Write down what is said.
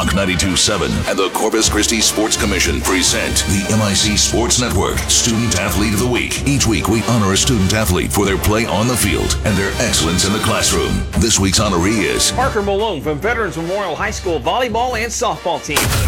Rock 92.7 and the Corpus Christi Sports Commission present the MIC Sports Network Student Athlete of the Week. Each week, we honor a student athlete for their play on the field and their excellence in the classroom. This week's honoree is Parker Malone from Veterans Memorial High School volleyball and softball team.